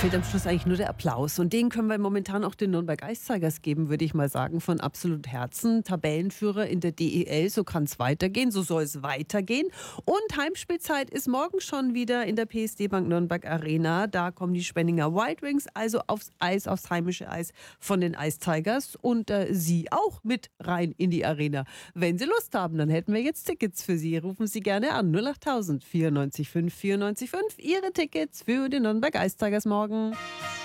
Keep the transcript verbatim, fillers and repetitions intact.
Fehlt am Schluss eigentlich nur der Applaus. Und den können wir momentan auch den Nürnberg Ice Tigers geben, würde ich mal sagen, von absolut Herzen. Tabellenführer in der D E L, so kann es weitergehen, so soll es weitergehen. Und Heimspielzeit ist morgen schon wieder in der P S D Bank Nürnberg Arena. Da kommen die Spenninger Wild Wings also aufs Eis, aufs heimische Eis von den Ice Tigers. Und äh, Sie auch mit rein in die Arena. Wenn Sie Lust haben, dann hätten wir jetzt Tickets für Sie. Rufen Sie gerne an. null acht tausend vierundneunzig fünf vierundneunzig fünf. Ihre Tickets für den Nürnberg Ice Tigers morgen.